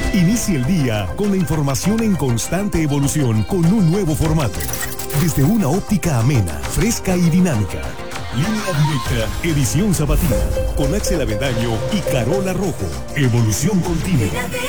Inicia el día con la información en constante evolución con un nuevo formato. Desde una óptica amena, fresca y dinámica. Línea Directa, edición sabatina, con Axel Avendaño y Carola Rojo. Evolución continua.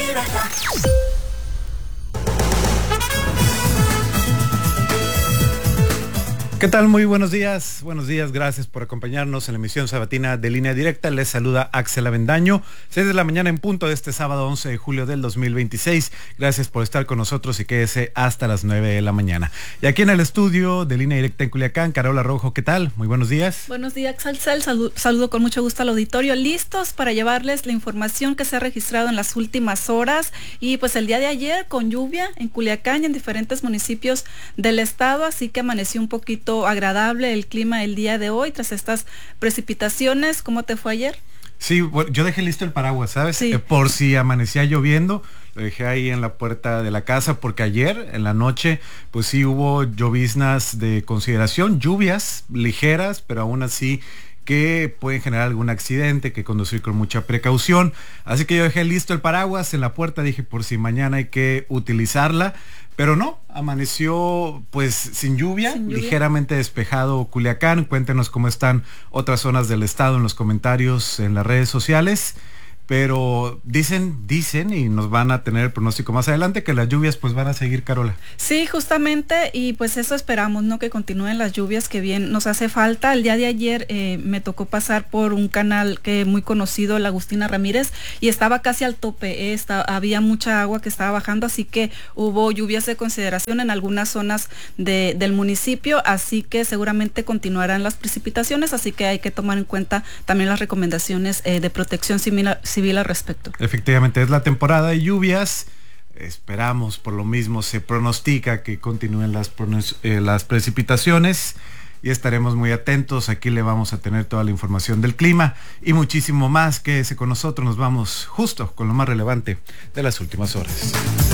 ¿Qué tal? Muy buenos días. Buenos días, gracias por acompañarnos en la emisión sabatina de Línea Directa. Les saluda Axel Avendaño, 6 de la mañana en punto de este sábado 11 de julio del 2026. Gracias por estar con nosotros y quédese hasta las 9 de la mañana. Y aquí en el estudio de Línea Directa en Culiacán, Carola Rojo, ¿qué tal? Muy buenos días. Buenos días, Axel. Saludo con mucho gusto al auditorio. Listos para llevarles la información que se ha registrado en las últimas horas. Y pues el día de ayer con lluvia en Culiacán y en diferentes municipios del estado, así que amaneció un poquito agradable el clima el día de hoy tras estas precipitaciones. ¿Cómo te fue ayer? Sí, bueno, yo dejé listo el paraguas, ¿sabes? Sí. Por si amanecía lloviendo, lo dejé ahí en la puerta de la casa, porque ayer en la noche pues sí hubo lloviznas de consideración, lluvias ligeras, pero aún así que pueden generar algún accidente, que conducir con mucha precaución. Así que yo dejé listo el paraguas en la puerta, dije por si mañana hay que utilizarla, pero no, amaneció pues sin lluvia, ligeramente despejado Culiacán. Cuéntenos cómo están otras zonas del estado en los comentarios en las redes sociales. Pero dicen y nos van a tener el pronóstico más adelante que las lluvias pues van a seguir, Carola. Sí, justamente, y pues eso esperamos, ¿no? Que continúen las lluvias, que bien nos hace falta. El día de ayer me tocó pasar por un canal que muy conocido, la Agustina Ramírez, y estaba casi al tope, había mucha agua que estaba bajando, así que hubo lluvias de consideración en algunas zonas del municipio, así que seguramente continuarán las precipitaciones, así que hay que tomar en cuenta también las recomendaciones de protección civil al respecto. Efectivamente, es la temporada de lluvias. Esperamos, por lo mismo se pronostica que continúen las precipitaciones y estaremos muy atentos. Aquí le vamos a tener toda la información del clima y muchísimo más. Quédese con nosotros, nos vamos justo con lo más relevante de las últimas horas.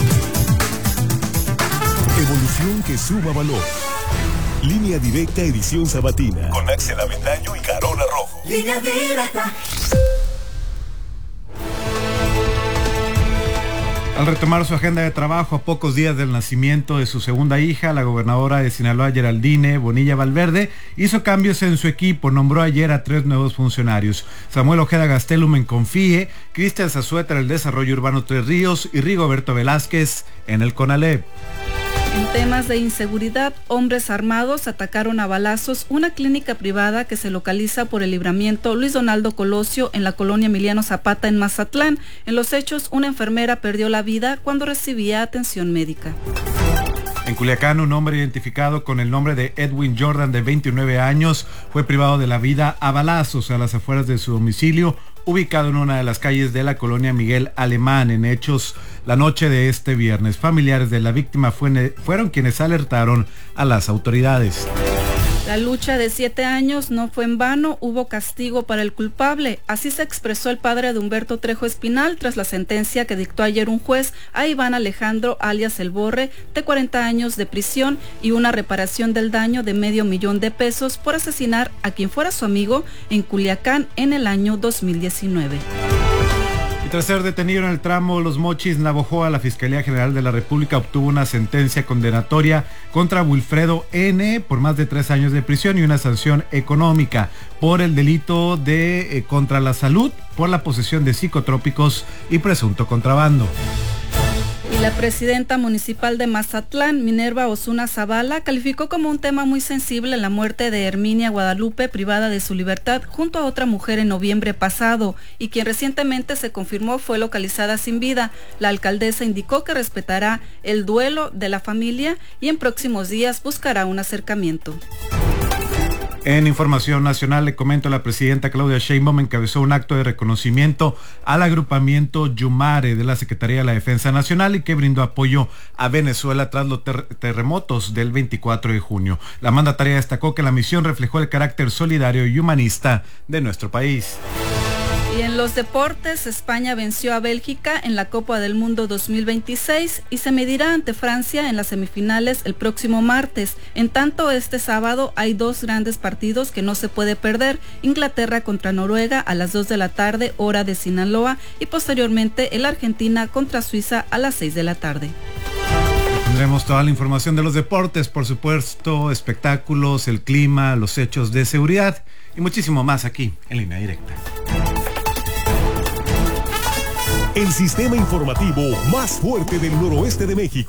Evolución que suma valor. Línea Directa, edición sabatina, con Axel Avendaño y Carola Rojo. Línea Directa. Al retomar su agenda de trabajo a pocos días del nacimiento de su segunda hija, la gobernadora de Sinaloa, Geraldine Bonilla Valverde, hizo cambios en su equipo. Nombró ayer a 3 nuevos funcionarios: Samuel Ojeda Gastelum en Confíe, Cristian Zazueta en el Desarrollo Urbano Tres Ríos y Rigoberto Velázquez en el CONALEP. En temas de inseguridad, hombres armados atacaron a balazos una clínica privada que se localiza por el Libramiento Luis Donaldo Colosio en la colonia Emiliano Zapata en Mazatlán. En los hechos, una enfermera perdió la vida cuando recibía atención médica. En Culiacán, un hombre identificado con el nombre de Edwin Jordan, de 29 años, fue privado de la vida a balazos a las afueras de su domicilio, ubicado en una de las calles de la colonia Miguel Alemán, en hechos la noche de este viernes. Familiares de la víctima fueron quienes alertaron a las autoridades. La lucha de 7 años no fue en vano, hubo castigo para el culpable. Así se expresó el padre de Humberto Trejo Espinal tras la sentencia que dictó ayer un juez a Iván Alejandro alias El Borre, de 40 años de prisión y una reparación del daño de $500,000 por asesinar a quien fuera su amigo en Culiacán en el año 2019. Y tras ser detenido en el tramo Los Mochis, Navojoa, la Fiscalía General de la República obtuvo una sentencia condenatoria contra Wilfredo N. por más de 3 años de prisión y una sanción económica por el delito de contra la salud, por la posesión de psicotrópicos y presunto contrabando. Y la presidenta municipal de Mazatlán, Minerva Osuna Zavala, calificó como un tema muy sensible la muerte de Herminia Guadalupe, privada de su libertad junto a otra mujer en noviembre pasado, y quien recientemente se confirmó fue localizada sin vida. La alcaldesa indicó que respetará el duelo de la familia y en próximos días buscará un acercamiento. En información nacional, le comento, la presidenta Claudia Sheinbaum encabezó un acto de reconocimiento al agrupamiento Yumare de la Secretaría de la Defensa Nacional y que brindó apoyo a Venezuela tras los terremotos del 24 de junio. La mandataria destacó que la misión reflejó el carácter solidario y humanista de nuestro país. Y en los deportes, España venció a Bélgica en la Copa del Mundo 2026 y se medirá ante Francia en las semifinales el próximo martes. En tanto, este sábado hay dos grandes partidos que no se puede perder: Inglaterra contra Noruega a las 2 de la tarde, hora de Sinaloa, y posteriormente el Argentina contra Suiza a las 6 de la tarde. Tendremos toda la información de los deportes, por supuesto, espectáculos, el clima, los hechos de seguridad y muchísimo más aquí en Línea Directa. El sistema informativo más fuerte del noroeste de México.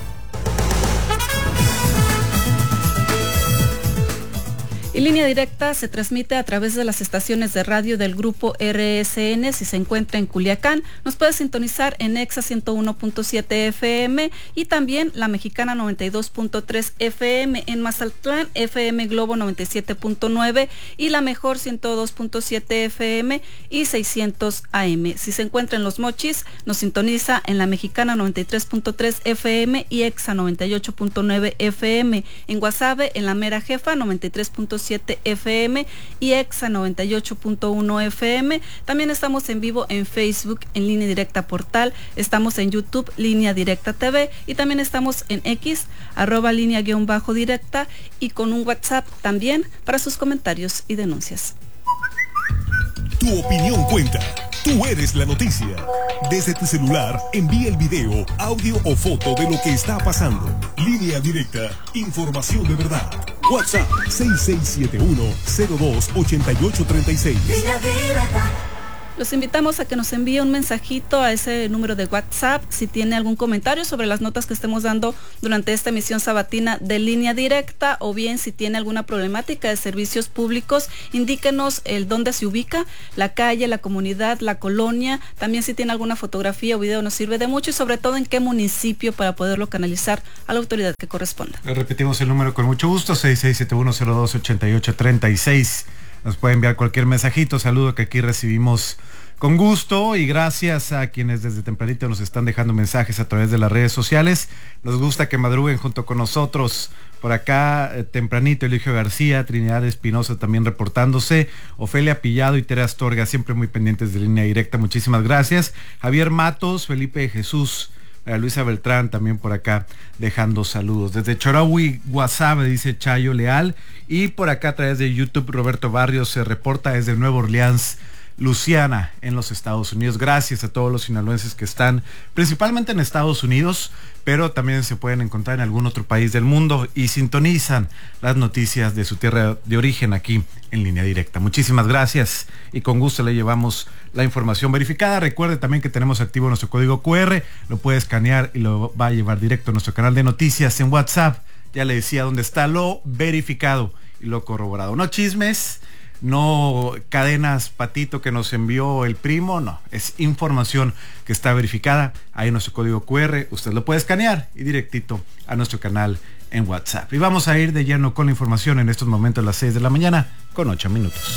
Y Línea Directa se transmite a través de las estaciones de radio del grupo RSN. Si se encuentra en Culiacán, nos puede sintonizar en EXA 101.7 FM y también la Mexicana 92.3 FM, en Mazatlán FM Globo 97.9 y la Mejor 102.7 FM y 600 AM. Si se encuentra en Los Mochis, nos sintoniza en la Mexicana 93.3 FM y EXA 98.9 FM. En Guasave, en la Mera Jefa 93.7 FM y EXA 98.1 FM. También estamos en vivo en Facebook, en Línea Directa Portal. Estamos en YouTube, Línea Directa TV, y también estamos en X, @línea_directa, y con un WhatsApp también para sus comentarios y denuncias. Tu opinión cuenta. Tú eres la noticia. Desde tu celular, envía el video, audio o foto de lo que está pasando. Línea Directa, información de verdad. WhatsApp 6671-028836. Línea Directa. Los invitamos a que nos envíe un mensajito a ese número de WhatsApp si tiene algún comentario sobre las notas que estemos dando durante esta emisión sabatina de Línea Directa, o bien si tiene alguna problemática de servicios públicos, indíquenos el dónde se ubica, la calle, la comunidad, la colonia. También si tiene alguna fotografía o video nos sirve de mucho, y sobre todo en qué municipio, para poderlo canalizar a la autoridad que corresponda. Repetimos el número con mucho gusto: 6671-028836. Nos puede enviar cualquier mensajito, saludo que aquí recibimos con gusto, y gracias a quienes desde tempranito nos están dejando mensajes a través de las redes sociales. Nos gusta que madruguen junto con nosotros. Por acá, tempranito, Eligio García, Trinidad Espinosa también reportándose, Ofelia Pillado y Tere Astorga, siempre muy pendientes de Línea Directa. Muchísimas gracias. Javier Matos, Felipe Jesús, Luisa Beltrán también por acá dejando saludos. Desde Chorahui, Guasave, dice Chayo Leal. Y por acá a través de YouTube, Roberto Barrios se reporta desde Nueva Orleans, Luciana, en los Estados Unidos. Gracias a todos los sinaloenses que están principalmente en Estados Unidos, pero también se pueden encontrar en algún otro país del mundo y sintonizan las noticias de su tierra de origen aquí en Línea Directa. Muchísimas gracias y con gusto le llevamos la información verificada. Recuerde también que tenemos activo nuestro código QR, lo puede escanear y lo va a llevar directo a nuestro canal de noticias en WhatsApp. Ya le decía dónde está lo verificado y lo corroborado. No chismes, no cadenas patito que nos envió el primo, no, es información que está verificada. Ahí nuestro código QR, usted lo puede escanear y directito a nuestro canal en WhatsApp. Y vamos a ir de lleno con la información en estos momentos a las 6 de la mañana con 8 minutos.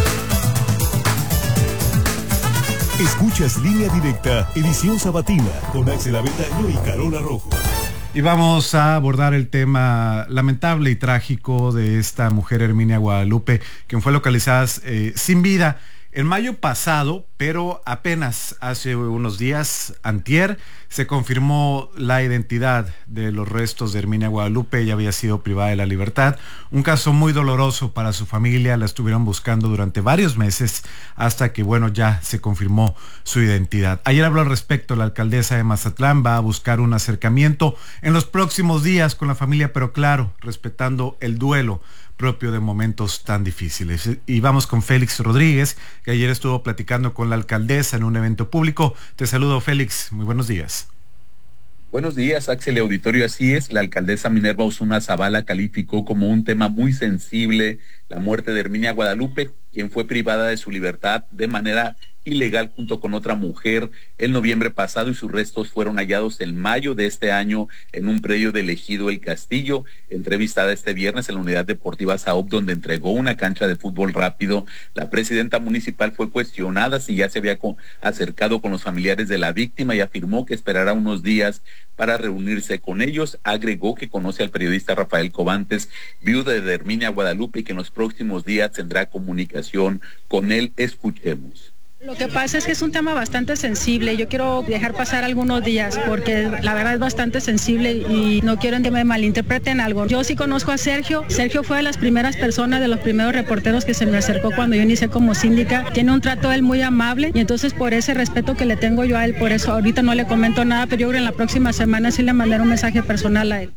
Escuchas Línea Directa, edición sabatina, con Axel Aventaño y Carola Rojo. Y vamos a abordar el tema lamentable y trágico de esta mujer, Herminia Guadalupe, quien fue localizada sin vida en mayo pasado, pero apenas hace unos días, antier, se confirmó la identidad de los restos de Herminia Guadalupe. Ella había sido privada de la libertad. Un caso muy doloroso para su familia. La estuvieron buscando durante varios meses hasta que, bueno, ya se confirmó su identidad. Ayer habló al respecto la alcaldesa de Mazatlán. Va a buscar un acercamiento en los próximos días con la familia, pero claro, respetando el duelo propio de momentos tan difíciles. Y vamos con Félix Rodríguez, que ayer estuvo platicando con la alcaldesa en un evento público. Te saludo, Félix, muy buenos días. Buenos días, Axel Auditorio. Así es, la alcaldesa Minerva Osuna Zavala calificó como un tema muy sensible la muerte de Herminia Guadalupe, quien fue privada de su libertad de manera ilegal junto con otra mujer el noviembre pasado, y sus restos fueron hallados en mayo de este año en un predio del ejido El Castillo. Entrevistada este viernes en la unidad deportiva Saop, donde entregó una cancha de fútbol rápido, la presidenta municipal fue cuestionada si ya se había acercado con los familiares de la víctima y afirmó que esperará unos días para reunirse con ellos. Agregó que conoce al periodista Rafael Cobantes, viuda de Herminia Guadalupe, y que en los próximos días tendrá comunicación con él. Escuchemos. Lo que pasa es que es un tema bastante sensible. Yo quiero dejar pasar algunos días porque la verdad es bastante sensible y no quiero que me malinterpreten algo. Yo sí conozco a Sergio. Sergio fue de las primeras personas, de los primeros reporteros que se me acercó cuando yo inicié como síndica. Tiene un trato él muy amable y entonces por ese respeto que le tengo yo a él, por eso ahorita no le comento nada, pero yo creo que en la próxima semana sí le mandaré un mensaje personal a él.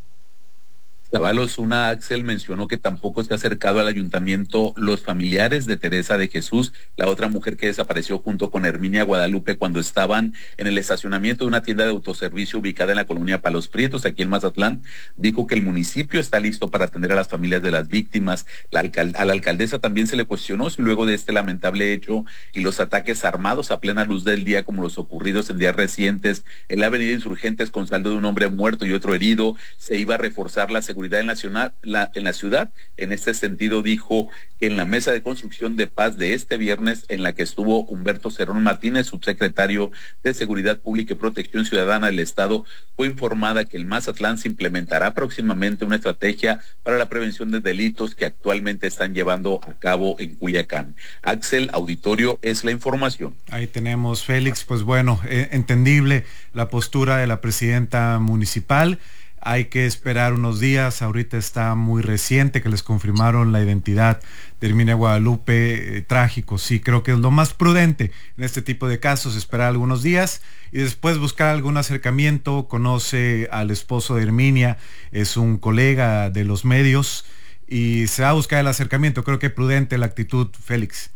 Zavala Osuna, Axel, mencionó que tampoco se ha acercado al ayuntamiento los familiares de Teresa de Jesús, la otra mujer que desapareció junto con Herminia Guadalupe cuando estaban en el estacionamiento de una tienda de autoservicio ubicada en la colonia Palos Prietos, aquí en Mazatlán. Dijo que el municipio está listo para atender a las familias de las víctimas. A la alcaldesa también se le cuestionó si luego de este lamentable hecho y los ataques armados a plena luz del día, como los ocurridos en días recientes en la avenida Insurgentes con saldo de un hombre muerto y otro herido, se iba a reforzar la seguridad en la ciudad. En este sentido, dijo que en la mesa de construcción de paz de este viernes, en la que estuvo Humberto Cerón Martínez, subsecretario de Seguridad Pública y Protección Ciudadana del Estado, fue informada que en Mazatlán se implementará próximamente una estrategia para la prevención de delitos que actualmente están llevando a cabo en Culiacán. Axel, auditorio, es la información. Ahí tenemos, Félix, pues bueno, entendible la postura de la presidenta municipal. Hay que esperar unos días, ahorita está muy reciente que les confirmaron la identidad de Herminia Guadalupe, trágico, sí, creo que es lo más prudente en este tipo de casos, esperar algunos días y después buscar algún acercamiento. Conoce al esposo de Herminia, es un colega de los medios y se va a buscar el acercamiento. Creo que prudente la actitud, Félix.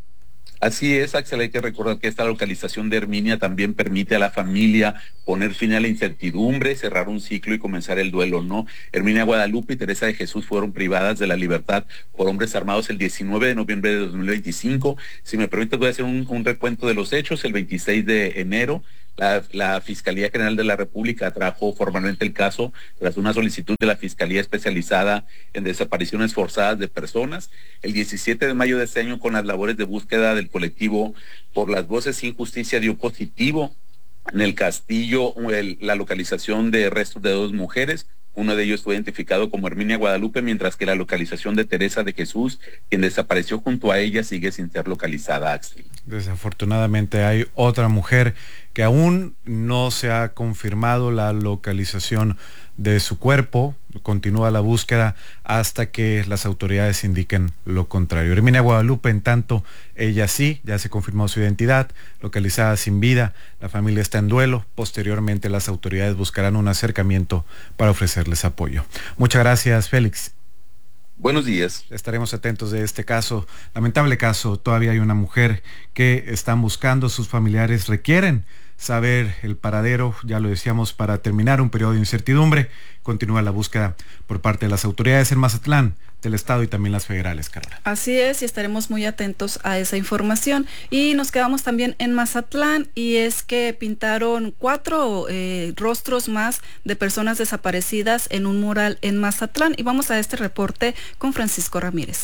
Así es, Axel, hay que recordar que esta localización de Herminia también permite a la familia poner fin a la incertidumbre, cerrar un ciclo y comenzar el duelo, ¿no? Herminia Guadalupe y Teresa de Jesús fueron privadas de la libertad por hombres armados el 19 de noviembre de 2025. Si me permite, voy a hacer un recuento de los hechos. El 26 de enero, la Fiscalía General de la República atrajo formalmente el caso tras una solicitud de la Fiscalía Especializada en Desapariciones Forzadas de Personas. El 17 de mayo de este año, con las labores de búsqueda del colectivo Por las Voces Sin Justicia, dio positivo en el Castillo la localización de restos de 2 mujeres. Uno de ellos fue identificado como Herminia Guadalupe, mientras que la localización de Teresa de Jesús, quien desapareció junto a ella, sigue sin ser localizada, Axel. Desafortunadamente hay otra mujer que aún no se ha confirmado la localización de su cuerpo. Continúa la búsqueda hasta que las autoridades indiquen lo contrario. Herminia Guadalupe, en tanto, ella sí, ya se confirmó su identidad, localizada sin vida. La familia está en duelo. Posteriormente las autoridades buscarán un acercamiento para ofrecerles apoyo. Muchas gracias, Félix. Buenos días. Estaremos atentos de este caso, lamentable caso. Todavía hay una mujer que están buscando, sus familiares requieren saber el paradero, ya lo decíamos, para terminar un periodo de incertidumbre. Continúa la búsqueda por parte de las autoridades en Mazatlán, del Estado y también las federales, Carola. Así es, y estaremos muy atentos a esa información. Y nos quedamos también en Mazatlán, y es que pintaron 4 rostros más de personas desaparecidas en un mural en Mazatlán. Y vamos a este reporte con Francisco Ramírez.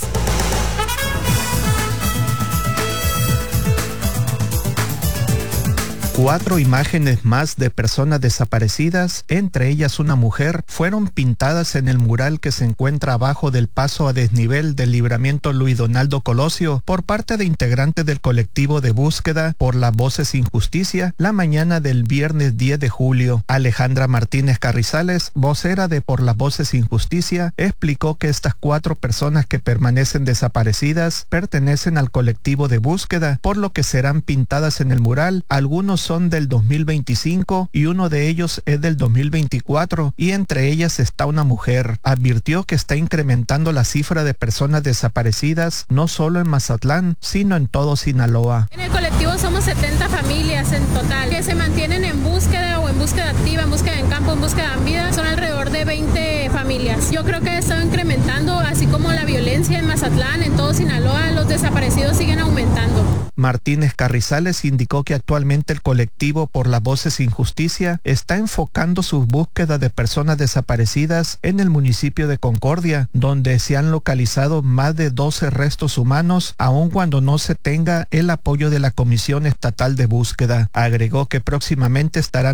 4 imágenes más de personas desaparecidas, entre ellas una mujer, fueron pintadas en el mural que se encuentra abajo del paso a desnivel del libramiento Luis Donaldo Colosio por parte de integrantes del colectivo de búsqueda Por las Voces Sin Justicia la mañana del viernes 10 de julio. Alejandra Martínez Carrizales, vocera de Por las Voces Sin Justicia, explicó que estas 4 personas que permanecen desaparecidas pertenecen al colectivo de búsqueda, por lo que serán pintadas en el mural. Algunos son del 2025 y uno de ellos es del 2024, y entre ellas está una mujer. Advirtió que está incrementando la cifra de personas desaparecidas no solo en Mazatlán, sino en todo Sinaloa. En el colectivo somos 70 familias en total que se mantienen en búsqueda o en búsqueda activa, en búsqueda en campo, en búsqueda en vida. Son alrededor de 20 familias. Yo creo que ha estado incrementando, así como la violencia en Mazatlán, en todo Sinaloa, los desaparecidos siguen aumentando. Martínez Carrizales indicó que actualmente el colectivo Por las Voces Sin Justicia está enfocando sus búsquedas de personas desaparecidas en el municipio de Concordia, donde se han localizado más de 12 restos humanos, aun cuando no se tenga el apoyo de la Comisión Estatal de Búsqueda. Agregó que próximamente estarán acudiendo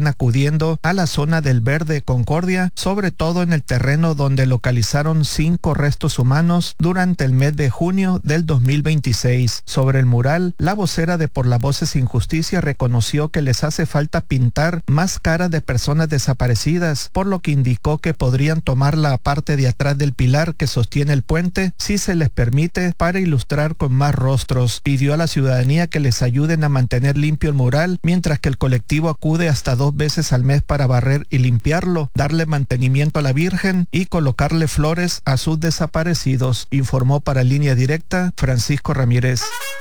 acudiendo a la zona del Verde Concordia, sobre todo en el terreno donde localizaron 5 restos humanos durante el mes de junio del 2026. Sobre el mural, la vocera de Por la Voces Sin Justicia reconoció que les hace falta pintar más caras de personas desaparecidas, por lo que indicó que podrían tomar la parte de atrás del pilar que sostiene el puente si se les permite, para ilustrar con más rostros. Pidió a la ciudadanía que les ayuden a mantener limpio el mural, mientras que el colectivo acude hasta 2 veces al mes para barrer y limpiarlo, darle mantenimiento a la Virgen y colocarle flores a sus desaparecidos, informó para Línea Directa Francisco Ramírez.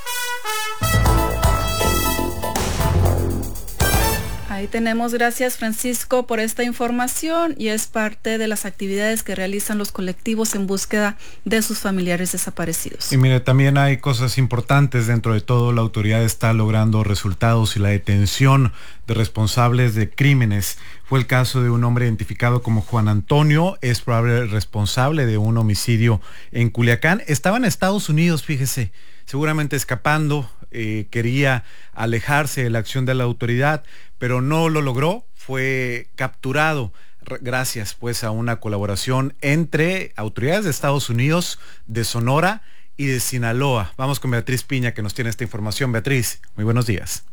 Ahí tenemos, gracias Francisco por esta información, y es parte de las actividades que realizan los colectivos en búsqueda de sus familiares desaparecidos. Y mire, también hay cosas importantes dentro de todo. La autoridad está logrando resultados y la detención de responsables de crímenes. Fue el caso de un hombre identificado como Juan Antonio, es probable responsable de un homicidio en Culiacán. Estaba en Estados Unidos, fíjese, seguramente escapando, quería alejarse de la acción de la autoridad, pero no lo logró, fue capturado gracias pues a una colaboración entre autoridades de Estados Unidos, de Sonora y de Sinaloa. Vamos con Beatriz Piña, que nos tiene esta información. Beatriz, muy buenos días.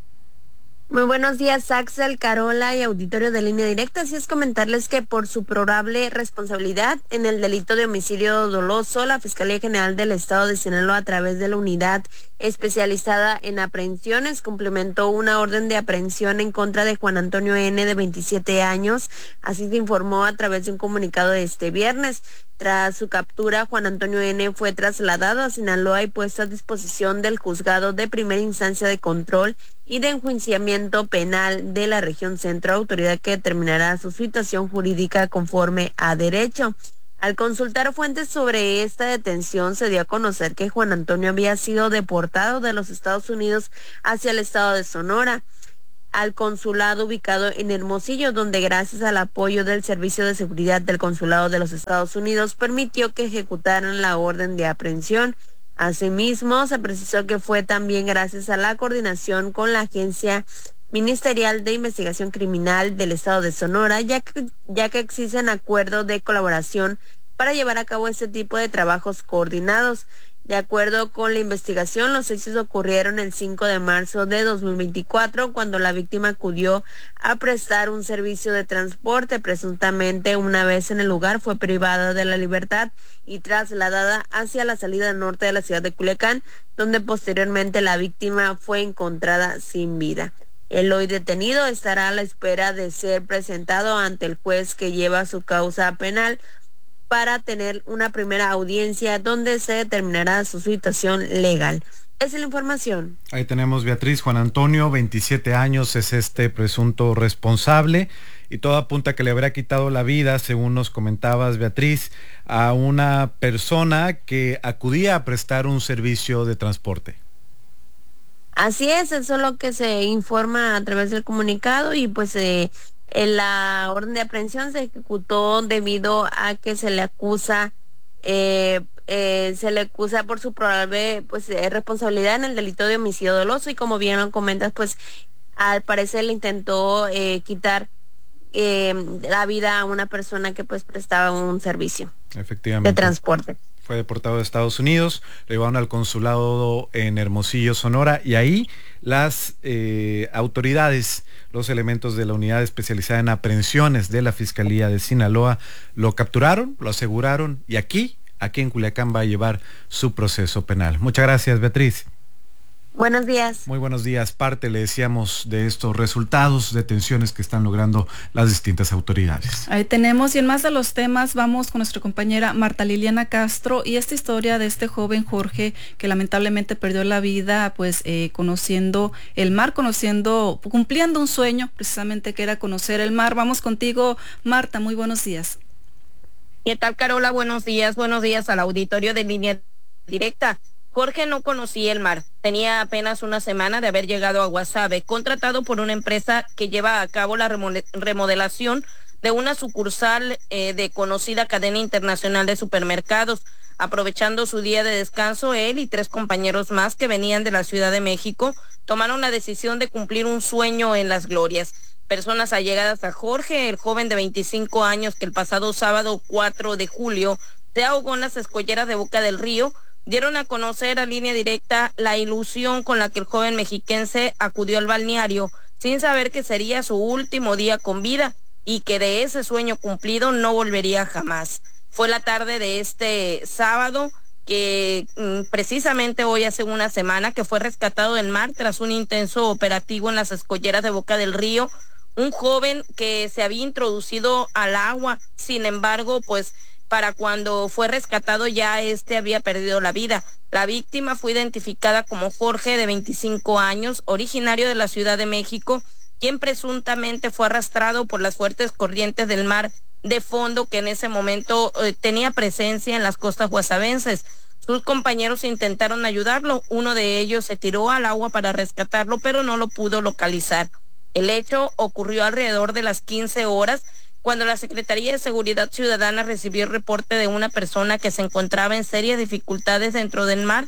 Muy buenos días, Axel, Carola y auditorio de Línea Directa. Así es, comentarles que por su probable responsabilidad en el delito de homicidio doloso, la Fiscalía General del Estado de Sinaloa, a través de la unidad especializada en aprehensiones, cumplimentó una orden de aprehensión en contra de Juan Antonio N., de 27 años. Así se informó a través de un comunicado de este viernes. Tras su captura, Juan Antonio N. fue trasladado a Sinaloa y puesto a disposición del juzgado de primera instancia de control y de enjuiciamiento penal de la región centro, autoridad que determinará su situación jurídica conforme a derecho. Al consultar fuentes sobre esta detención, se dio a conocer que Juan Antonio había sido deportado de los Estados Unidos hacia el estado de Sonora, al consulado ubicado en Hermosillo, donde gracias al apoyo del Servicio de Seguridad del Consulado de los Estados Unidos permitió que ejecutaran la orden de aprehensión. Asimismo, se precisó que fue también gracias a la coordinación con la Agencia Ministerial de Investigación Criminal del Estado de Sonora, ya que existen acuerdos de colaboración para llevar a cabo este tipo de trabajos coordinados. De acuerdo con la investigación, los hechos ocurrieron el 5 de marzo de 2024, cuando la víctima acudió a prestar un servicio de transporte. Presuntamente, una vez en el lugar, fue privada de la libertad y trasladada hacia la salida norte de la ciudad de Culiacán, donde posteriormente la víctima fue encontrada sin vida. El hoy detenido estará a la espera de ser presentado ante el juez que lleva su causa penal para tener una primera audiencia donde se determinará su situación legal. Esa es la información. Ahí tenemos, Beatriz. Juan Antonio, 27 años, es este presunto responsable, y todo apunta a que le habría quitado la vida, según nos comentabas, Beatriz, a una persona que acudía a prestar un servicio de transporte. Así es, eso es lo que se informa a través del comunicado, y pues la orden de aprehensión se ejecutó debido a que se le acusa por su probable responsabilidad en el delito de homicidio doloso, y como bien lo comentas, pues al parecer le intentó quitar la vida a una persona que pues prestaba un servicio efectivamente de transporte. Fue deportado de Estados Unidos, lo llevaron al consulado en Hermosillo, Sonora, y ahí las autoridades, los elementos de la unidad especializada en aprehensiones de la Fiscalía de Sinaloa, lo capturaron, lo aseguraron, y aquí en Culiacán va a llevar su proceso penal. Muchas gracias, Beatriz. Buenos días. Muy buenos días. Parte, le decíamos, de estos resultados, detenciones que están logrando las distintas autoridades. Ahí tenemos, y en más de los temas vamos con nuestra compañera Marta Liliana Castro, y esta historia de este joven Jorge que lamentablemente perdió la vida conociendo el mar, cumpliendo un sueño precisamente, que era conocer el mar. Vamos contigo, Marta, muy buenos días. ¿Qué tal, Carola? Buenos días al auditorio de Línea Directa. Jorge no conocía el mar. Tenía apenas una semana de haber llegado a Guasave, contratado por una empresa que lleva a cabo la remodelación de una sucursal de conocida cadena internacional de supermercados. Aprovechando su día de descanso, él y 3 compañeros más que venían de la Ciudad de México tomaron la decisión de cumplir un sueño en las glorias. Personas allegadas a Jorge, el joven de 25 años que el pasado sábado 4 de julio se ahogó en las escolleras de Boca del Río, dieron a conocer a Línea Directa la ilusión con la que el joven mexiquense acudió al balneario sin saber que sería su último día con vida y que de ese sueño cumplido no volvería jamás. Fue la tarde de este sábado que precisamente hoy hace una semana que fue rescatado del mar tras un intenso operativo en las escolleras de Boca del Río, un joven que se había introducido al agua. Sin embargo, pues para cuando fue rescatado ya había perdido la vida. La víctima fue identificada como Jorge, de 25 años, originario de la Ciudad de México, quien presuntamente fue arrastrado por las fuertes corrientes del mar de fondo que en ese momento tenía presencia en las costas guasavenses. Sus compañeros intentaron ayudarlo, uno de ellos se tiró al agua para rescatarlo, pero no lo pudo localizar. El hecho ocurrió alrededor de las 15 horas, cuando la Secretaría de Seguridad Ciudadana recibió el reporte de una persona que se encontraba en serias dificultades dentro del mar.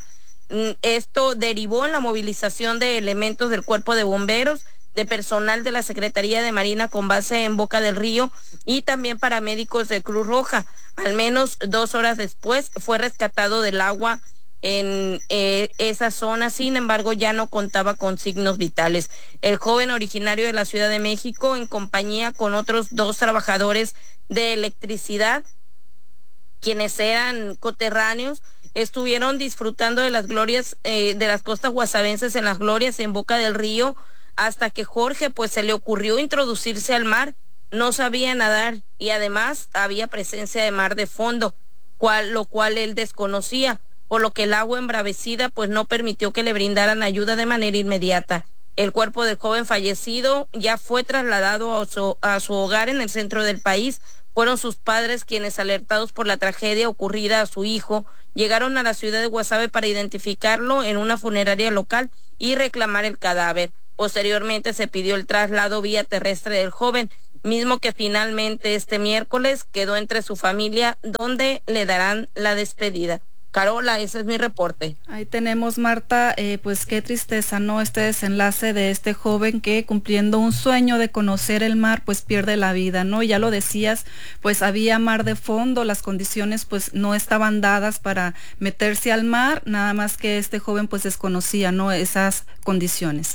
Esto derivó en la movilización de elementos del Cuerpo de Bomberos, de personal de la Secretaría de Marina con base en Boca del Río y también paramédicos de Cruz Roja. Al menos 2 horas después fue rescatado del agua en esa zona, sin embargo ya no contaba con signos vitales. El joven, originario de la Ciudad de México, en compañía con otros 2 trabajadores de electricidad, quienes eran coterráneos, estuvieron disfrutando de las glorias de las costas guasavenses en las glorias en Boca del Río, hasta que Jorge pues se le ocurrió introducirse al mar. No sabía nadar y además había presencia de mar de fondo, lo cual él desconocía, por lo que el agua embravecida pues no permitió que le brindaran ayuda de manera inmediata. El cuerpo del joven fallecido ya fue trasladado a su hogar en el centro del país. Fueron sus padres quienes, alertados por la tragedia ocurrida a su hijo, llegaron a la ciudad de Guasave para identificarlo en una funeraria local y reclamar el cadáver. Posteriormente se pidió el traslado vía terrestre del joven, mismo que finalmente este miércoles quedó entre su familia, donde le darán la despedida. Carola, ese es mi reporte. Ahí tenemos, Marta, pues qué tristeza, ¿no? Este desenlace de este joven que, cumpliendo un sueño de conocer el mar, pues pierde la vida, ¿no? Ya lo decías, pues había mar de fondo, las condiciones pues no estaban dadas para meterse al mar, nada más que este joven pues desconocía, ¿no?, esas condiciones.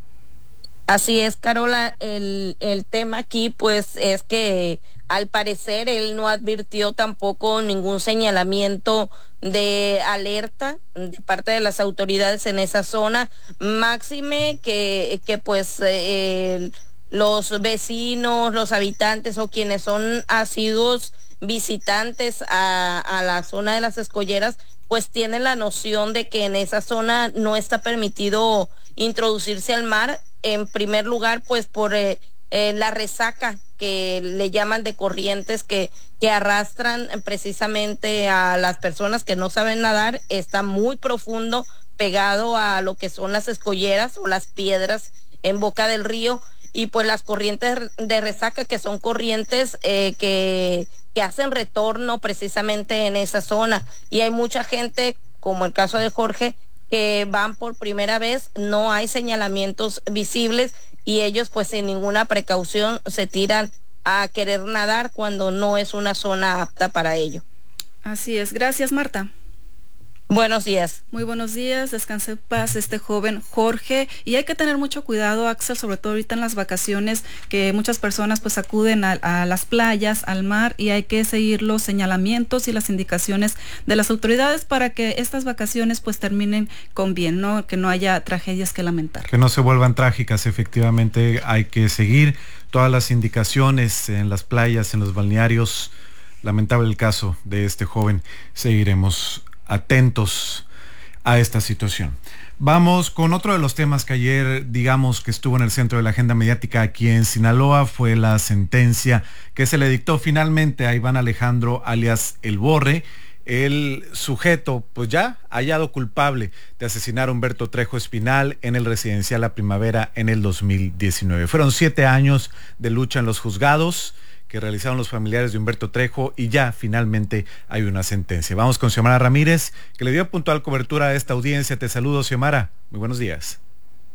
Así es, Carola, el tema aquí pues es que al parecer él no advirtió tampoco ningún señalamiento de alerta de parte de las autoridades en esa zona, máxime que pues los vecinos, los habitantes o quienes son asiduos visitantes a la zona de las escolleras pues tienen la noción de que en esa zona no está permitido introducirse al mar, en primer lugar pues por la resaca que le llaman de corrientes que arrastran precisamente a las personas que no saben nadar. Está muy profundo, pegado a lo que son las escolleras o las piedras en Boca del Río, y pues las corrientes de resaca, que son corrientes que hacen retorno precisamente en esa zona, y hay mucha gente, como el caso de Jorge, que van por primera vez, no hay señalamientos visibles y ellos pues sin ninguna precaución se tiran a querer nadar cuando no es una zona apta para ello. Así es, gracias, Marta. Buenos días. Muy buenos días, descanse en paz este joven Jorge, y hay que tener mucho cuidado, Axel, sobre todo ahorita en las vacaciones, que muchas personas pues acuden a las playas, al mar, y hay que seguir los señalamientos y las indicaciones de las autoridades para que estas vacaciones pues terminen con bien, ¿no? Que no haya tragedias que lamentar. Que no se vuelvan trágicas, efectivamente hay que seguir todas las indicaciones en las playas, en los balnearios. Lamentable el caso de este joven, seguiremos atentos a esta situación. Vamos con otro de los temas que ayer, digamos, que estuvo en el centro de la agenda mediática aquí en Sinaloa. Fue la sentencia que se le dictó finalmente a Iván Alejandro alias El Borre, el sujeto pues ya hallado culpable de asesinar a Humberto Trejo Espinal en el residencial La Primavera en el 2019. Fueron 7 años de lucha en los juzgados que realizaron los familiares de Humberto Trejo, y ya finalmente hay una sentencia. Vamos con Xiomara Ramírez, que le dio puntual cobertura a esta audiencia. Te saludo, Xiomara. Muy buenos días.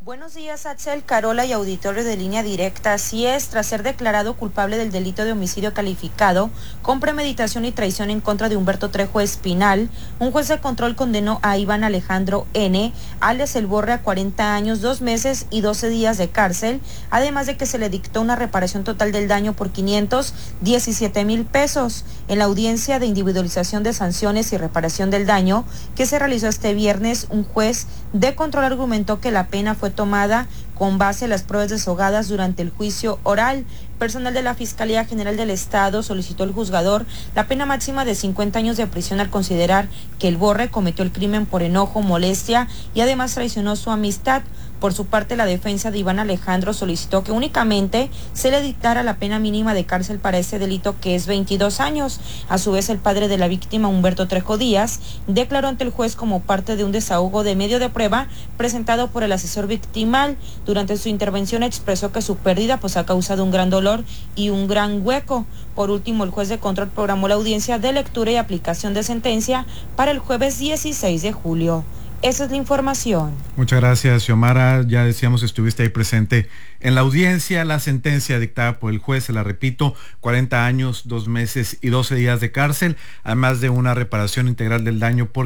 Buenos días, Axel, Carola y auditorio de Línea Directa. Así es, tras ser declarado culpable del delito de homicidio calificado con premeditación y traición en contra de Humberto Trejo Espinal, un juez de control condenó a Iván Alejandro N., alias El Borre, a 40 años, 2 meses y 12 días de cárcel, además de que se le dictó una reparación total del daño por 517,000 pesos. En la audiencia de individualización de sanciones y reparación del daño que se realizó este viernes, un juez de control argumentó que la pena fue tomada con base en las pruebas desahogadas durante el juicio oral. Personal de la Fiscalía General del Estado solicitó al juzgador la pena máxima de 50 años de prisión al considerar que El Borre cometió el crimen por enojo, molestia y además traicionó su amistad. Por su parte, la defensa de Iván Alejandro solicitó que únicamente se le dictara la pena mínima de cárcel para ese delito, que es 22 años. A su vez, el padre de la víctima, Humberto Trejo Díaz, declaró ante el juez como parte de un desahogo de medio de prueba presentado por el asesor victimal. Durante su intervención expresó que su pérdida ha causado un gran dolor y un gran hueco. Por último, el juez de control programó la audiencia de lectura y aplicación de sentencia para el jueves 16 de julio. Esa es la información. Muchas gracias, Xiomara. Ya decíamos, estuviste ahí presente en la audiencia. La sentencia dictada por el juez, se la repito, 40 años, 2 meses y 12 días de cárcel, además de una reparación integral del daño por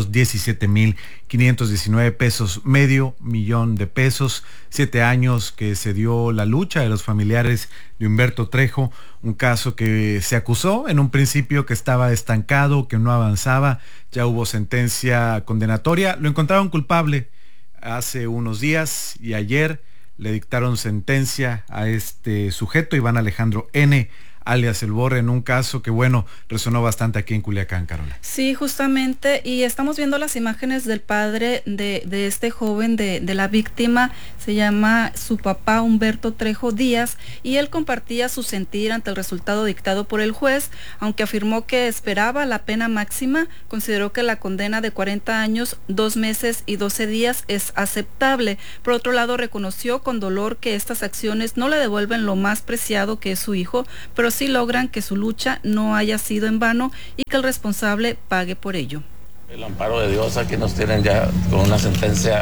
517,519 pesos, $500,000 de pesos. 7 años que se dio la lucha de los familiares de Humberto Trejo, un caso que se acusó en un principio que estaba estancado, que no avanzaba. Ya hubo sentencia condenatoria, lo encontraron culpable hace unos días y ayer le dictaron sentencia a este sujeto, Iván Alejandro N., alias El Borre, en un caso que, resonó bastante aquí en Culiacán, Carola. Sí, justamente, y estamos viendo las imágenes del padre de este joven, de la víctima. Se llama su papá Humberto Trejo Díaz, y él compartía su sentir ante el resultado dictado por el juez. Aunque afirmó que esperaba la pena máxima, consideró que la condena de 40 años, 2 meses y 12 días es aceptable. Por otro lado, reconoció con dolor que estas acciones no le devuelven lo más preciado, que es su hijo, pero sí logran que su lucha no haya sido en vano y que el responsable pague por ello. El amparo de Dios, aquí nos tienen ya con una sentencia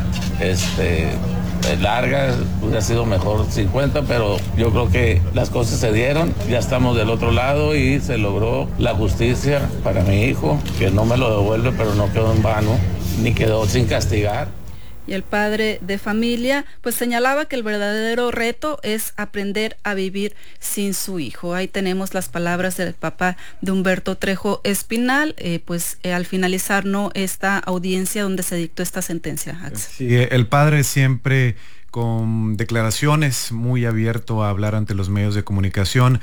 larga. Hubiera sido mejor 50, pero yo creo que las cosas se dieron, ya estamos del otro lado y se logró la justicia para mi hijo, que no me lo devuelve, pero no quedó en vano, ni quedó sin castigar. Y el padre de familia señalaba que el verdadero reto es aprender a vivir sin su hijo. Ahí tenemos las palabras del papá de Humberto Trejo Espinal, al finalizar esta audiencia donde se dictó esta sentencia. Sí, el padre siempre con declaraciones, muy abierto a hablar ante los medios de comunicación.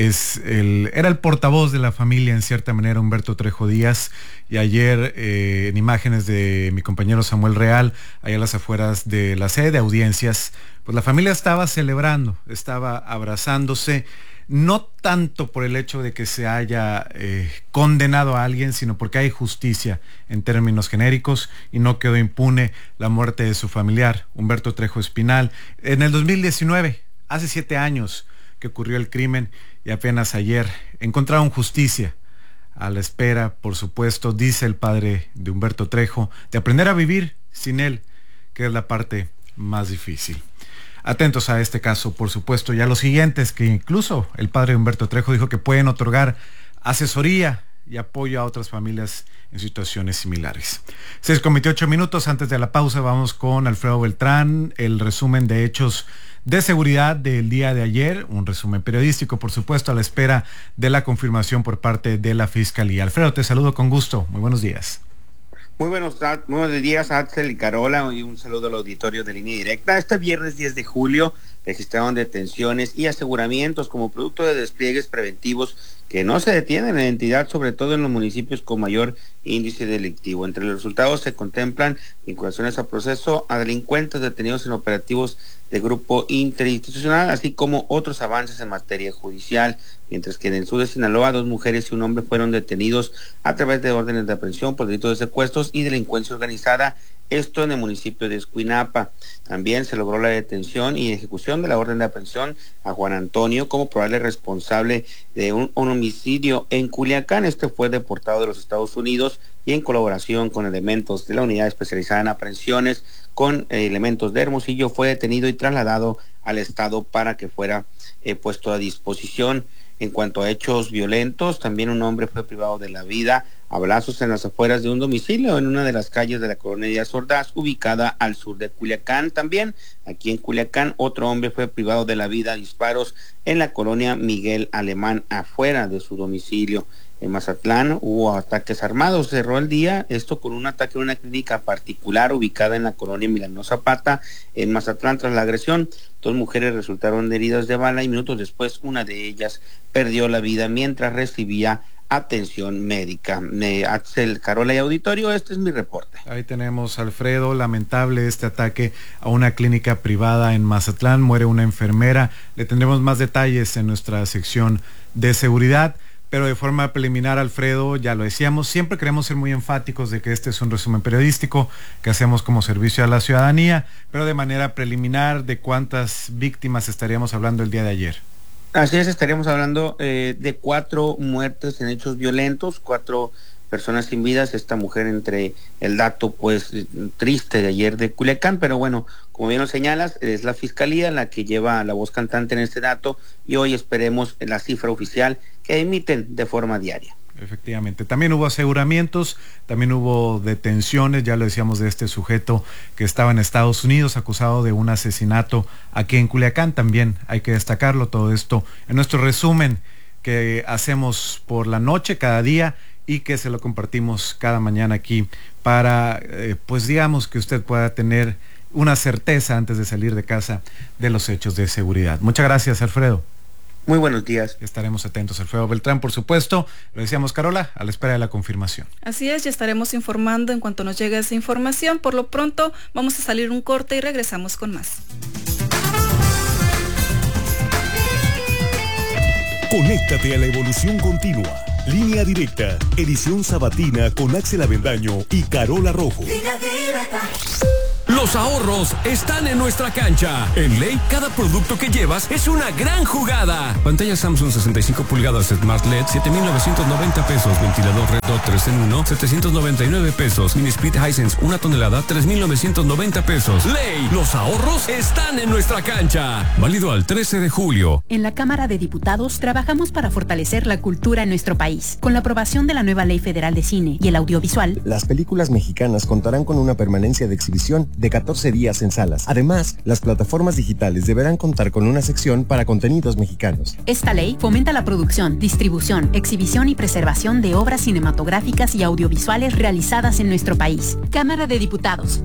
Era el portavoz de la familia, en cierta manera, Humberto Trejo Díaz. Y ayer, en imágenes de mi compañero Samuel Real, allá a las afueras de la sede de audiencias, la familia estaba celebrando, estaba abrazándose, no tanto por el hecho de que se haya condenado a alguien, sino porque hay justicia en términos genéricos y no quedó impune la muerte de su familiar, Humberto Trejo Espinal. En el 2019, hace 7 años que ocurrió el crimen, y apenas ayer encontraron justicia, a la espera, por supuesto, dice el padre de Humberto Trejo, de aprender a vivir sin él, que es la parte más difícil. Atentos a este caso, por supuesto, y a los siguientes, que incluso el padre de Humberto Trejo dijo que pueden otorgar asesoría y apoyo a otras familias en situaciones similares. 6:28 antes de la pausa, vamos con Alfredo Beltrán, el resumen de hechos de seguridad del día de ayer, un resumen periodístico, por supuesto, a la espera de la confirmación por parte de la Fiscalía. Alfredo, te saludo con gusto. Muy buenos días. Muy buenos días, Axel y Carola, y un saludo al auditorio de Línea Directa. Este viernes 10 de julio registraron detenciones y aseguramientos como producto de despliegues preventivos que no se detienen en la entidad, sobre todo en los municipios con mayor índice delictivo. Entre los resultados se contemplan vinculaciones a proceso a delincuentes detenidos en operativos de grupo interinstitucional, así como otros avances en materia judicial, mientras que en el sur de Sinaloa 2 mujeres y un hombre fueron detenidos a través de órdenes de aprehensión por delitos de secuestros y delincuencia organizada esto en el municipio de Escuinapa. También se logró la detención y ejecución de la orden de aprehensión a Juan Antonio como probable responsable de un homicidio en Culiacán. Este fue deportado de los Estados Unidos y en colaboración con elementos de la unidad especializada en aprehensiones con elementos de Hermosillo fue detenido y trasladado al estado para que fuera puesto a disposición. En cuanto a hechos violentos, también un hombre fue privado de la vida a balazos en las afueras de un domicilio en una de las calles de la colonia Díaz Ordaz, ubicada al sur de Culiacán. También aquí en Culiacán, otro hombre fue privado de la vida a disparos en la colonia Miguel Alemán, afuera de su domicilio. En Mazatlán hubo ataques armados, cerró el día, esto con un ataque en una clínica particular ubicada en la colonia Emiliano Zapata, en Mazatlán. Tras la agresión, 2 mujeres resultaron heridas de bala y minutos después una de ellas perdió la vida mientras recibía atención médica. Axel, Carola y auditorio, este es mi reporte. Ahí tenemos, Alfredo, lamentable este ataque a una clínica privada en Mazatlán, muere una enfermera. Le tendremos más detalles en nuestra sección de seguridad. Pero de forma preliminar, Alfredo, ya lo decíamos, siempre queremos ser muy enfáticos de que este es un resumen periodístico que hacemos como servicio a la ciudadanía, pero de manera preliminar, ¿de cuántas víctimas estaríamos hablando el día de ayer? Así es, estaríamos hablando de 4 muertes en hechos violentos, 4 personas sin vidas, esta mujer entre el dato pues triste de ayer de Culiacán, pero bueno, como bien lo señalas, es la Fiscalía la que lleva la voz cantante en este dato y hoy esperemos la cifra oficial que emiten de forma diaria. Efectivamente, también hubo aseguramientos, también hubo detenciones, ya lo decíamos, de este sujeto que estaba en Estados Unidos acusado de un asesinato aquí en Culiacán. También hay que destacarlo, todo esto en nuestro resumen que hacemos por la noche cada día y que se lo compartimos cada mañana aquí para, pues digamos, que usted pueda tener una certeza antes de salir de casa de los hechos de seguridad. Muchas gracias, Alfredo. Muy buenos días. Estaremos atentos, Alfredo Beltrán, por supuesto. Lo decíamos, Carola, a la espera de la confirmación. Así es, ya estaremos informando en cuanto nos llegue esa información. Por lo pronto, vamos a salir un corte y regresamos con más. Conéctate a la evolución continua. Línea Directa, edición sabatina con Axel Avendaño y Carola Rojo. Línea Directa. Los ahorros están en nuestra cancha. En Ley, cada producto que llevas es una gran jugada. Pantalla Samsung 65 pulgadas Smart LED, 7,990 pesos. Ventilador Red Dot 3 en 1, 799 pesos. Mini Split Hisense 1 tonelada, 3,990 pesos. Ley, los ahorros están en nuestra cancha. Válido al 13 de julio. En la Cámara de Diputados trabajamos para fortalecer la cultura en nuestro país. Con la aprobación de la nueva Ley Federal de Cine y el Audiovisual, las películas mexicanas contarán con una permanencia de exhibición de 14 días en salas. Además, las plataformas digitales deberán contar con una sección para contenidos mexicanos. Esta ley fomenta la producción, distribución, exhibición y preservación de obras cinematográficas y audiovisuales realizadas en nuestro país. Cámara de Diputados,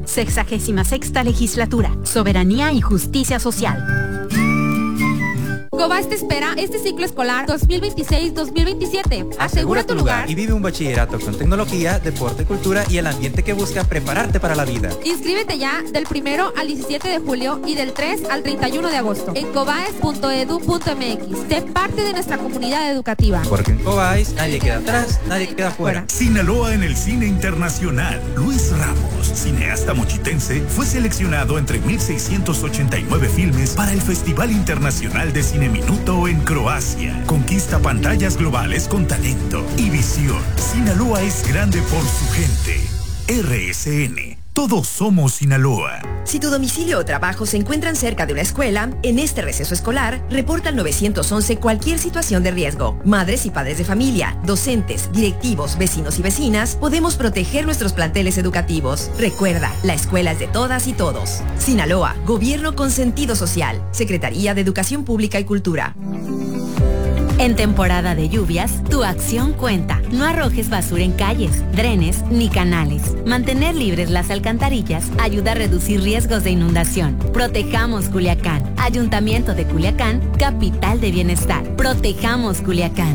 66ª Legislatura, Soberanía y Justicia Social. Cobás te espera este ciclo escolar 2026-2027. Asegura tu lugar y vive un bachillerato con tecnología, deporte, cultura y el ambiente que busca prepararte para la vida. Inscríbete ya del 1 al 17 de julio y del 3 al 31 de agosto en cobaes.edu.mx. Sé parte de nuestra comunidad educativa. Porque en Cobáis nadie queda atrás, nadie queda fuera. Sinaloa en el cine internacional. Luis Ramos, cineasta mochitense, fue seleccionado entre 1,689 filmes para el Festival Internacional de Cine Minuto en Croacia. Conquista pantallas globales con talento y visión. Sinaloa es grande por su gente. RSN. Todos somos Sinaloa. Si tu domicilio o trabajo se encuentran cerca de una escuela, en este receso escolar, reporta al 911 cualquier situación de riesgo. Madres y padres de familia, docentes, directivos, vecinos y vecinas, podemos proteger nuestros planteles educativos. Recuerda, la escuela es de todas y todos. Sinaloa, Gobierno con sentido social. Secretaría de Educación Pública y Cultura. En temporada de lluvias, tu acción cuenta. No arrojes basura en calles, drenes ni canales. Mantener libres las alcantarillas ayuda a reducir riesgos de inundación. Protejamos Culiacán. Ayuntamiento de Culiacán, capital de bienestar. Protejamos Culiacán.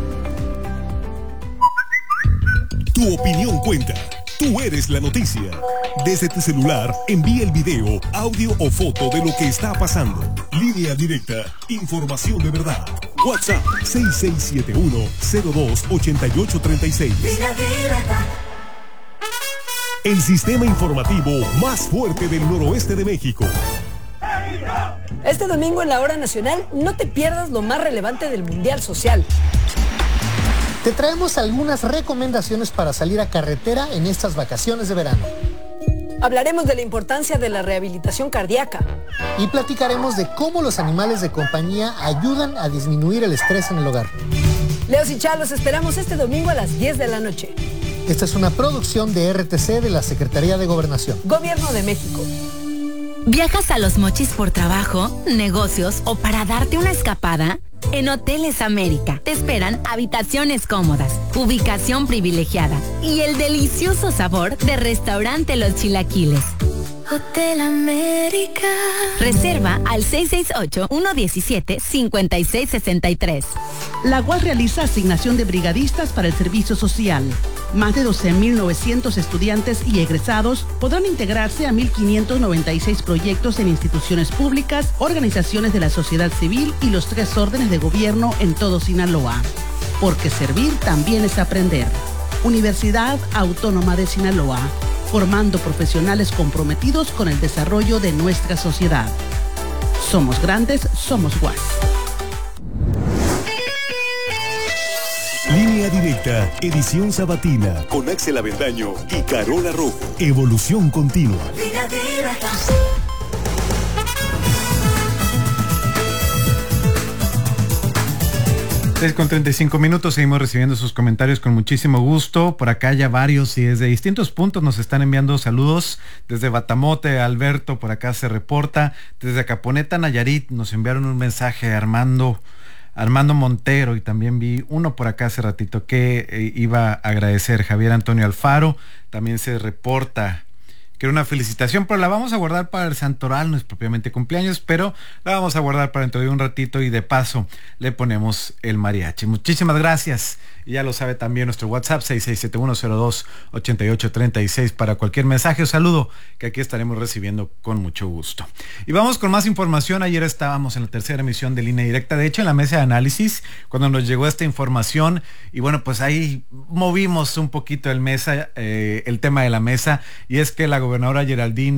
Tu opinión cuenta. Tú eres la noticia. Desde tu celular, envía el video, audio o foto de lo que está pasando. Línea Directa, información de verdad. WhatsApp 6671-028836. el sistema informativo más fuerte del noroeste de México. Este domingo en la Hora Nacional no te pierdas lo más relevante del Mundial Social. Te traemos algunas recomendaciones para salir a carretera en estas vacaciones de verano. Hablaremos de la importancia de la rehabilitación cardíaca. Y platicaremos de cómo los animales de compañía ayudan a disminuir el estrés en el hogar. Leos y Chá, los esperamos este domingo a las 10 de la noche. Esta es una producción de RTC de la Secretaría de Gobernación. Gobierno de México. ¿Viajas a Los Mochis por trabajo, negocios o para darte una escapada? En Hoteles América te esperan habitaciones cómodas, ubicación privilegiada y el delicioso sabor de Restaurante Los Chilaquiles. Hotel América. Reserva al 668-117-5663. La UAS realiza asignación de brigadistas para el servicio social. Más de 12.900 estudiantes y egresados podrán integrarse a 1.596 proyectos en instituciones públicas, organizaciones de la sociedad civil y los 3 órdenes de gobierno en todo Sinaloa. Porque servir también es aprender. Universidad Autónoma de Sinaloa, formando profesionales comprometidos con el desarrollo de nuestra sociedad. Somos grandes, somos UAS. Línea Directa, edición sabatina, con Axel Avendaño y Carola Rojo. Evolución continua. Línea Directa. 6:35, seguimos recibiendo sus comentarios con muchísimo gusto. Por acá ya varios y desde distintos puntos nos están enviando saludos. Desde Batamote, Alberto por acá se reporta. Desde Caponeta, Nayarit, nos enviaron un mensaje Armando Montero, y también vi uno por acá hace ratito que iba a agradecer. Javier Antonio Alfaro también se reporta. Quiero una felicitación, pero la vamos a guardar para el santoral, no es propiamente cumpleaños, pero la vamos a guardar para dentro de un ratito y de paso le ponemos el mariachi. Muchísimas gracias. Y ya lo sabe también nuestro WhatsApp 6671028836 para cualquier mensaje o saludo que aquí estaremos recibiendo con mucho gusto. Y vamos con más información. Ayer estábamos en la tercera emisión de Línea Directa, de hecho en la mesa de análisis, cuando nos llegó esta información, y bueno, pues ahí movimos un poquito el tema de la mesa, y es que la gobernadora Geraldine